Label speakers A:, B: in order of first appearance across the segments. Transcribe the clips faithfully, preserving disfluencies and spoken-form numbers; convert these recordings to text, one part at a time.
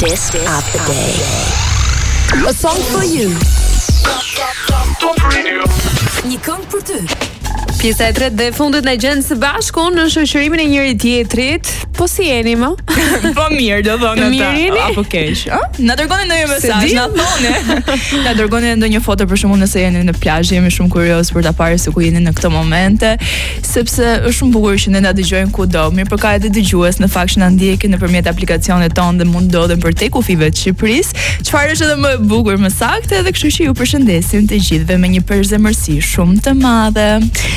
A: Artist of the Day.
B: A song for you. Një këngë për ty. Pjesa e tretë dhe fundit në gjendë së bashku në shoqërimin e njëri tjetrit. Po si jeni më?
C: Po mirë, do thonë ata.
B: Mirë jeni?
C: Apo keq? Ë? Na dërgoni ndonjë mesazh,
B: di.
C: na thoni. Na dërgoni ndonjë foto për shembull nëse jeni në plazh, jemi shumë kurioz për ta parë se ku jeni në këto momente, sepse është shumë bukur që ne na dëgjojnë kudo. Mirë, por ka edhe dëgjues në fakt që na ndjekin nëpërmjet aplikacionit tonë dhe mund ndodhen për te kufive të Shqipërisë. Çfarë është edhe më e bukur, më saktë, edhe kështu që ju përshëndesim të gjithëve me një përzemërsi shumë të madhe.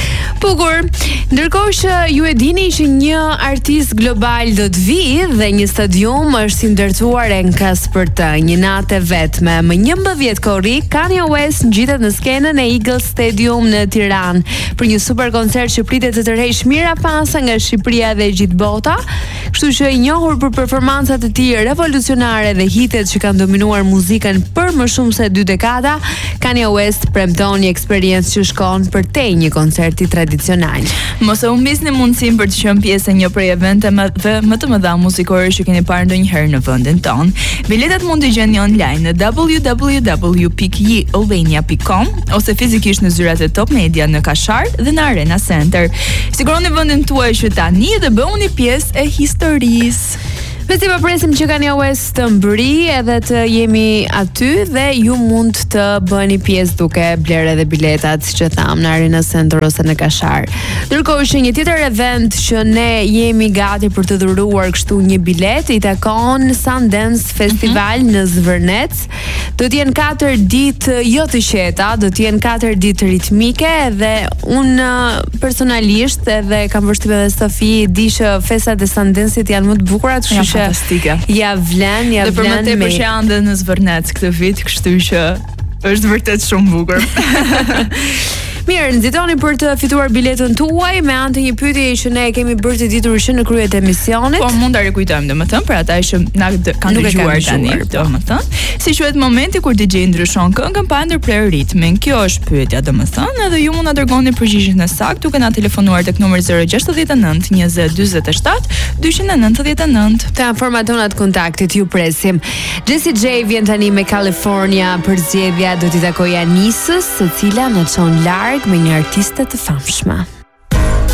B: Bukur. Ndërkohë që ju e dini që një artist global do të vijë dhe një stadium është i ndërtuar enkas për të, një natë e vetme. Më njëmbëdhjetë korrik, Kanye West ngjitet në skenën e Eagle Stadium në Tiranë për një super koncert që pritet të tërheqë mira pasa nga Shqipëria dhe gjithë bota. Kështu që i njohur për performancat e tij revolucionare dhe hitet që kanë dominuar muzikën për më shumë se dy dekada, Kanye West premton një eksperiencë që shkon për te një koncerti tradicional.
C: Mos e humbisni mundësinë për të qenë pjesë e një prej eventeve më, më të mëdha muzikore që keni parë ndonjëherë në vendin ton. Biletat mund të gjeni online në w w w pikë j albania pikë com ose fizikisht në zyrat e Top Media në Kashar dhe në Arena Center. Siguroni vendin tuaj që tani dhe bëuni pjesë e historisë.
B: Me si presim që Kanye West të mbëri edhe të jemi aty dhe ju mund të bëni pjesë duke bler edhe biletat, siç e tham, në Arena Center ose në Kashar. Ndërkohë që një tjetër event që ne jemi gati për të dhuruar kështu një bilet i takon Sundance Festival mm-hmm. në Zvërnec. Do të jenë katër ditë jo të qeta, do të jenë katër ditë ritmike dhe unë personalisht edhe kam përshtypur edhe Sofi di që festat e Sundance-it janë më të bukura, kështu që
C: fantastike.
B: Ja vlen, ja vlen.
C: Dhe për më tepër që janë dhe në Zvërnec këtë vit, kështu që është vërtet shumë bukur.
B: Mirë, nxitoni për të fituar biletën tuaj me anë të një pyetjeje që ne kemi bërë të ditur që në krye të emisionit.
C: Po mund ta rikujtojmë domethënë për ata që na kanë dëgjuar tani, domethënë. Si quhet momenti kur D J ndryshon këngën pa ndërprer ritmin? Kjo është pyetja domethënë, edhe ju mund na dërgoni përgjigjen e saktë duke na telefonuar tek numri zero gjasht nënt njëzet dyzet e shtat dyqin e nëntëdhjetë e nëntë.
B: Të informatonat kontaktit ju presim. Jessie J vjen tani me California për zgjedhja do t'i takoj Anisës, e cila na çon larg me një artiste të famshme.